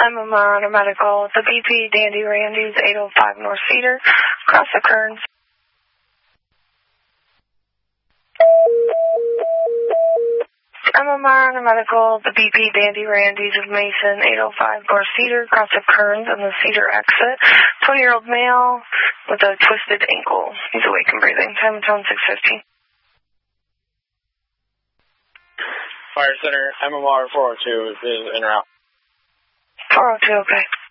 I'm a Marauder Medical. The BP Dandy Randy's 805 North Cedar, across the Kearns. I'm a Marauder Medical. The BP Dandy Randy's of Mason, 805 North Cedar, across the Kearns on the Cedar exit. 20-year-old male with a twisted ankle. He's awake and breathing. Time and tone 6:15. Fire Center, MMR 402 is in route. 402, okay.